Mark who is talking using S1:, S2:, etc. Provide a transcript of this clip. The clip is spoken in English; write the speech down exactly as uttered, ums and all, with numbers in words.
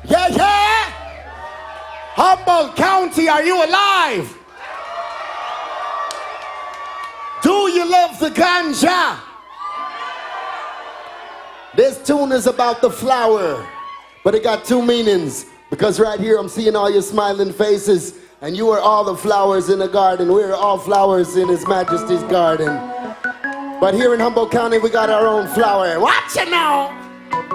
S1: Yeah, yeah. Humboldt County, are you alive? Do you love the ganja? This tune is about the flower, but it got two meanings. Because right here I'm seeing all your smiling faces, and you are all the flowers in the garden. We're all flowers in His Majesty's garden. But here in Humboldt County we got our own flower. Watch it now!